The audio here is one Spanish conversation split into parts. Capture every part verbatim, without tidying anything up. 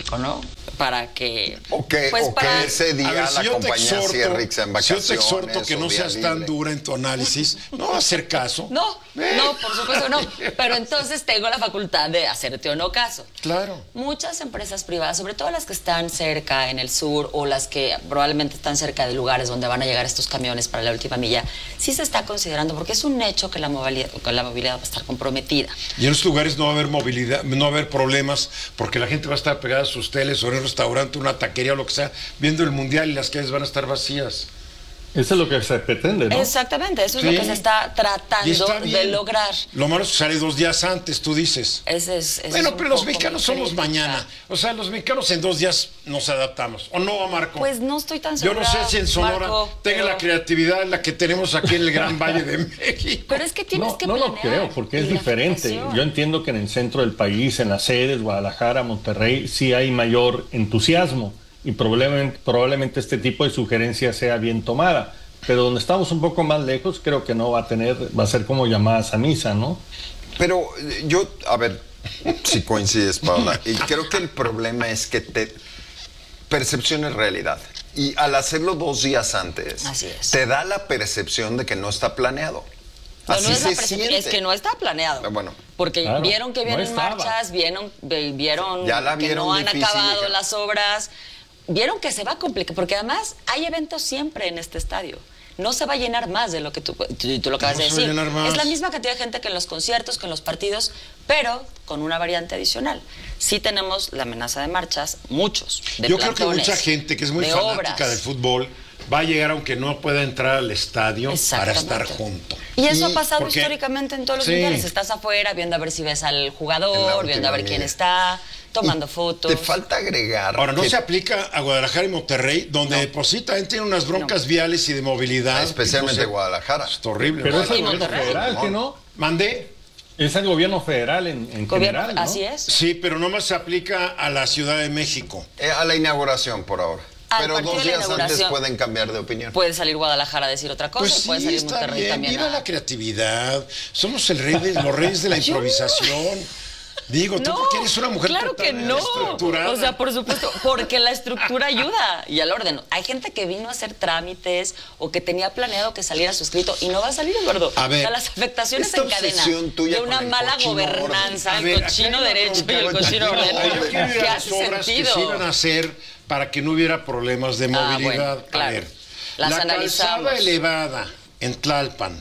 México, ¿no? Para que... O que, pues o para... que ese día ver, si la yo te compañía exhorto, Cierrix en si yo vacaciones. te exhorto que no o día seas tan libre. dura en tu análisis, no va a hacer caso. No, no, por supuesto no. Pero entonces tengo la facultad de hacerte o no caso. Claro. Muchas empresas privadas, sobre todo las que están cerca en el sur o las que probablemente están cerca de lugares donde van a llegar estos camiones para la última milla, sí se está considerando, porque es un hecho que la movilidad, que la movilidad va a estar comprometida. Y en esos lugares no va a haber movilidad, no va a haber problemas, porque la gente va a estar pegada a sus teles o en un restaurante, una taquería o lo que sea, viendo el mundial y las calles van a estar vacías. Eso es lo que se pretende, ¿no? Exactamente, eso es Sí. lo que se está Y tratando está de bien. lograr. Lo malo es que sale dos días antes, tú dices. Ese es, ese Bueno, es un pero los poco mexicanos mi somos crítica. mañana. O sea, los mexicanos en dos días nos adaptamos. ¿O no, Marco? Pues no estoy tan Yo segura, no sé si en Sonora Marco, tenga pero- la creatividad la que tenemos aquí en el Gran Valle de México. Pero es que tienes No, que no lo planear. creo, porque es Y la diferente. afectación. Yo entiendo que en el centro del país, en las sedes, Guadalajara, Monterrey, sí hay mayor entusiasmo y probablemente, probablemente este tipo de sugerencia sea bien tomada. Pero donde estamos un poco más lejos, creo que no va a tener, va a ser como llamadas a misa, ¿no? Pero eh, yo, a ver, si coincides, Paula, y creo que el problema es que te percepción es realidad. Y al hacerlo dos días antes, Así es. te da la percepción de que no está planeado. No, Así no es, la se percepción, siente. es que no está planeado. Ah, bueno. Porque Claro, vieron que no vienen estaba. marchas, vieron, ve- vieron, Ya la que vieron no han difícil, acabado hija. las obras, vieron que se va a complicar, porque además hay eventos siempre en este estadio. No se va a llenar más de lo que tú, tú, tú lo acabas No de se va a decir. llenar más. Es la misma cantidad de gente que en los conciertos, que en los partidos, pero con una variante adicional. Sí tenemos la amenaza de marchas, muchos, de Yo creo que plantones, mucha gente que es muy de fanática obras. del fútbol va a llegar aunque no pueda entrar al estadio para Exactamente. estar junto. Y eso Y ha pasado porque- históricamente en todos los Sí. mundiales. Estás afuera viendo a ver si ves al En la jugador, viendo a ver última quién milla. está, tomando fotos. Te falta agregar. Ahora, no que- se aplica a Guadalajara y Monterrey, donde de por sí también tienen unas broncas viales y de movilidad. especialmente Entonces, Guadalajara. Es horrible. Pero ¿no? es el Y gobierno Monterrey. federal, ¿que no? ¿Mandé? Es el gobierno federal en, en Gobierno- general, ¿no? Así es. Sí, pero nomás se aplica a la Ciudad de México. Eh, a la inauguración por ahora. Al Pero partido dos de la días antes inauguración. pueden cambiar de opinión. Puede salir Guadalajara a decir otra cosa, Pues puede sí, salir está Monterrey bien. también. Viva a- la creatividad. Somos el rey de, los reyes de la Yo- improvisación. Digo, tú porque eres una mujer claro que tan no. estructurada. O sea, por supuesto, porque la estructura ayuda y al orden. Hay gente que vino a hacer trámites o que tenía planeado que saliera su escrito y no va a salir, Eduardo. A ver, o sea, las afectaciones esta en cadena obsesión tuya de con una el mala cochino gobernanza, A el ver, aquí cochino hay una derecho y el bronca. cochino Yo orden. quiero ir a ¿Qué las hace obras que sentido? se iban a hacer para que no hubiera problemas de Ah, movilidad. bueno, claro. A ver, Las la analizamos. calzada elevada en Tlalpan,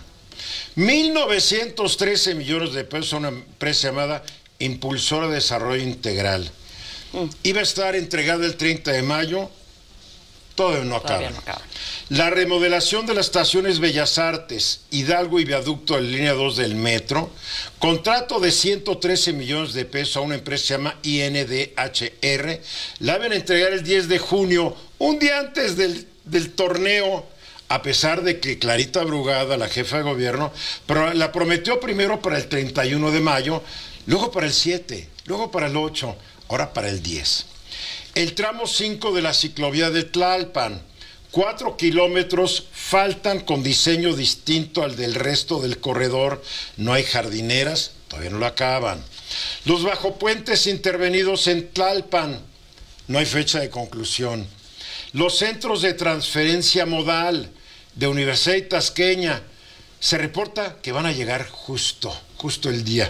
mil novecientos trece millones de pesos a una empresa llamada Impulsora de Desarrollo Integral. Mm. Iba a estar entregada el treinta de mayo, todavía no acaba. Todavía no acaba. La remodelación de las estaciones Bellas Artes, Hidalgo y Viaducto de la línea dos del metro, contrato de ciento trece millones de pesos a una empresa que se llama I N D H R, la van a entregar el diez de junio, un día antes del, del torneo, a pesar de que Clarita Brugada, la jefa de gobierno, pro- la prometió primero para el treinta y uno de mayo, luego para el siete, luego para el ocho, ahora para el diez. El tramo cinco de la ciclovía de Tlalpan, cuatro kilómetros, faltan con diseño distinto al del resto del corredor, no hay jardineras, todavía no lo acaban. Los bajopuentes intervenidos en Tlalpan, no hay fecha de conclusión. Los centros de transferencia modal de Universidad y Tasqueña, se reporta que van a llegar justo, justo el día.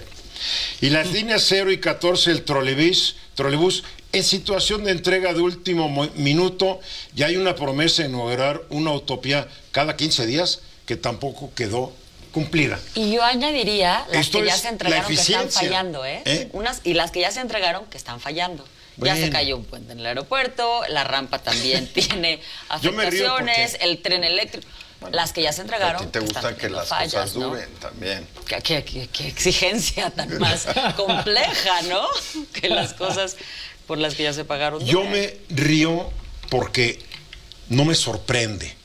Y las líneas cero y catorce del trolebús, trolebús en situación de entrega de último mo- minuto, ya hay una promesa de inaugurar una utopía cada quince días que tampoco quedó cumplida. Y yo añadiría las Esto que ya es se entregaron la que están eficiencia, fallando, ¿eh? ¿eh? Unas, y las que ya se entregaron que están fallando. Ya se Bueno. cayó un puente en el aeropuerto, la rampa también tiene Yo me río afectaciones, porque- el tren eléctrico. las que ya se A entregaron. ti te gusta están que teniendo las fallas, cosas ¿no? duren también. Qué, qué- qué- qué exigencia tan más compleja, ¿no? Que las cosas por las que ya se pagaron. Yo duren. me río porque no me sorprende.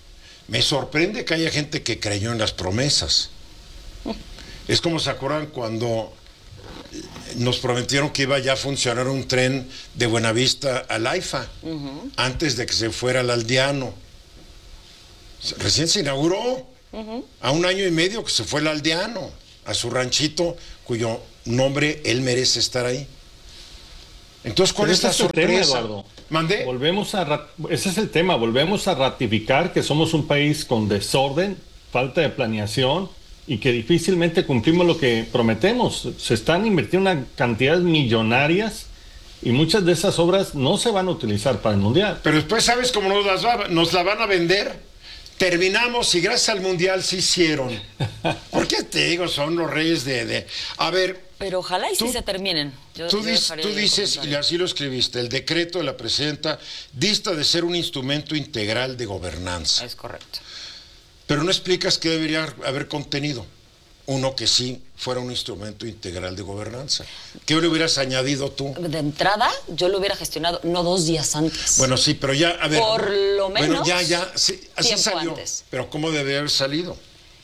Me sorprende que haya gente que creyó en las promesas. Es como se acuerdan cuando nos prometieron que iba ya a funcionar un tren de Buenavista al AIFA, uh-huh. antes de que se fuera al Aldeano. Recién se inauguró, uh-huh. a un año y medio que se fue el Aldeano, a su ranchito, cuyo nombre él merece estar ahí. Entonces, ¿cuál Pero es ese la es el tema, sorpresa? Eduardo. ¿Mandé? Volvemos a rat- ese es el tema, volvemos a ratificar que somos un país con desorden, falta de planeación y que difícilmente cumplimos lo que prometemos. Se están invirtiendo una cantidades millonarias y muchas de esas obras no se van a utilizar para el Mundial. Pero después, ¿sabes cómo nos, las va- nos la van a vender? Terminamos y gracias al Mundial se hicieron. ¿Por qué te digo? Son los reyes de... de... A ver... Pero ojalá y Tú- sí se terminen. Yo- Tú, yo dis- dejaría tú ahí el dices, y comentario. así lo escribiste, el decreto de la presidenta dista de ser un instrumento integral de gobernanza. Es correcto. Pero no explicas qué debería haber contenido. Uno que sí fuera un instrumento integral de gobernanza. ¿Qué le hubieras añadido tú? De entrada, yo lo hubiera gestionado no dos días antes. Bueno, sí, pero ya, a ver. Por lo Bueno, menos ya, ya, sí, así tiempo salió. antes. Pero ¿cómo debe haber salido?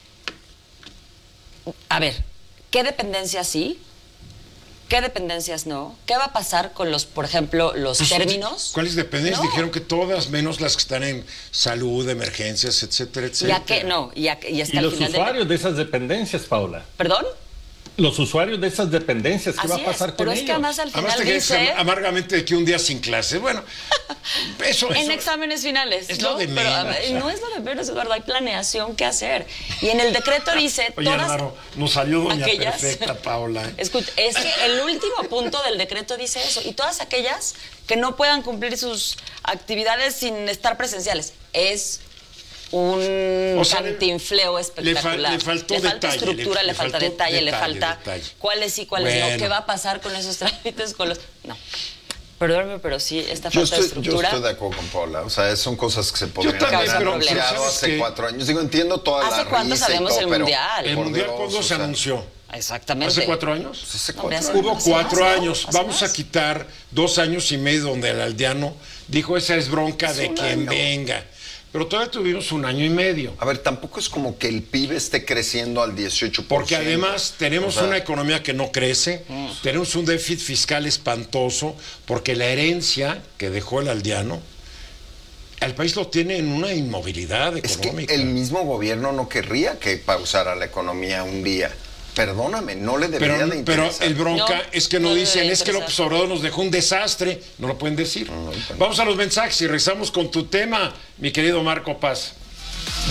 A ver, ¿qué dependencias sí? ¿Qué dependencias no? ¿Qué va a pasar con los, por ejemplo, los Pues, términos? ¿Cuáles dependencias? No. Dijeron que todas, menos las que están en salud, emergencias, etcétera, etcétera. Ya que no, ya, que- y Y hasta el los final del- usuarios de esas dependencias, Paula. ¿Perdón? Los usuarios de esas dependencias, ¿qué Así va a pasar es, con pero ellos? es que además al Además final te quedas dice... am- amargamente de que un día sin clase. Bueno, eso, En eso- exámenes finales. es ¿no? lo de Pero, a menos, ver, o sea. no es lo de menos, Eduardo, hay planeación que hacer. Y en el decreto dice Oye, todas Álvaro, nos salió doña aquellas... perfecta, Paola. ¿eh? Escucha, es que el último punto del decreto dice eso. Y todas aquellas que no puedan cumplir sus actividades sin estar presenciales. Es un O sea, le- cantinfleo le fa- espectacular. le faltó falta detalle, estructura, le- le, le falta faltó detalle, le detalle, falta detalle. cuáles sí, cuáles no. Bueno. ¿Qué va a pasar con esos trámites? Con los... No. Perdóname, pero sí, esta Yo falta de estoy, yo estructura... estoy de acuerdo con Paula. O sea, son cosas que se podrían también, haber pero- anunciado pero ¿sabes hace qué? cuatro años. Digo, entiendo toda ¿Hace la cuánto risa y sabemos todo, el pero, Mundial? El por Mundial, Dios, ¿cuándo o se sea, anunció? Exactamente. ¿Hace cuatro años? Hace Hombre, cuatro hace- años. Hubo ¿Hace cuatro más, no? años. ¿Hace Vamos más? a quitar dos años y medio donde el aldeano dijo esa es bronca de un quien año. venga. Pero todavía tuvimos un año y medio. A ver, tampoco es como que el P I B esté creciendo al dieciocho por ciento. Porque además tenemos O sea, una economía que no crece, tenemos un déficit fiscal espantoso, porque la herencia que dejó el aldeano, el país lo tiene en una inmovilidad Es que económica. el mismo gobierno no querría que pausara la economía un día. Perdóname, no le debería Pero, de pero interesar. el bronca No, es que no, no le dicen, debería es que interesar. López Obrador nos dejó un desastre. No lo pueden decir. ahorita no. Vamos a los mensajes y regresamos con tu tema, mi querido Marco Paz.